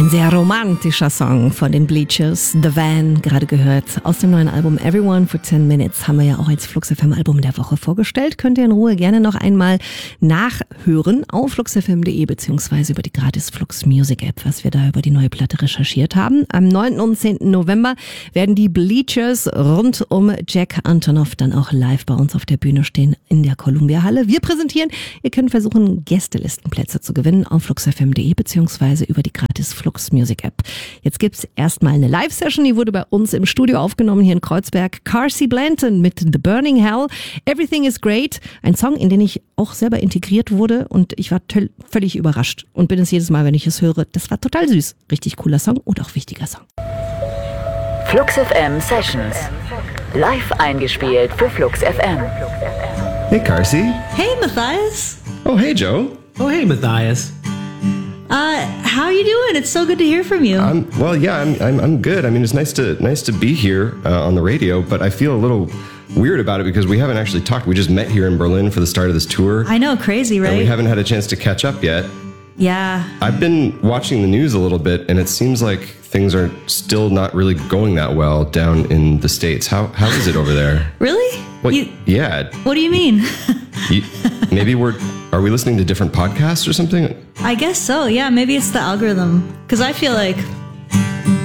Ein sehr romantischer Song von den Bleachers, The Van, gerade gehört. Aus dem neuen Album Everyone for 10 Minutes haben wir ja auch als Flux FM Album der Woche vorgestellt. Könnt ihr in Ruhe gerne noch einmal nachhören auf fluxfm.de beziehungsweise über die gratis Flux Music App, was wir da über die neue Platte recherchiert haben. Am 9. und 10. November werden die Bleachers rund um Jack Antonoff dann auch live bei uns auf der Bühne stehen in der Columbia Halle. Wir präsentieren, ihr könnt versuchen, Gästelistenplätze zu gewinnen auf fluxfm.de beziehungsweise über die gratis Flux Music App. Jetzt gibt's erstmal eine Live-Session, die wurde bei uns im Studio aufgenommen hier in Kreuzberg. Carsey Blanton mit The Burning Hell, Everything is Great, ein Song, in den ich auch selber integriert wurde und ich war völlig überrascht und bin es jedes Mal, wenn ich es höre. Das war total süß. Richtig cooler Song und auch wichtiger Song. Flux FM Sessions. Live eingespielt für Flux FM. Hey, Carsey. Hey, Matthias. Oh, hey, Joe. Oh, hey, Matthias. How are you doing? It's so good to hear from you. I'm good. I mean, it's nice to be here on the radio, but I feel a little weird about it because we haven't actually talked. We just met here in Berlin for the start of this tour. I know, crazy, right? And we haven't had a chance to catch up yet. Yeah. I've been watching the news a little bit, and it seems like things are still not really going that well down in the States. How is it over there? Really? Well, yeah. What do you mean? Maybe are we listening to different podcasts or something? I guess so, yeah. Maybe it's the algorithm. Because I feel like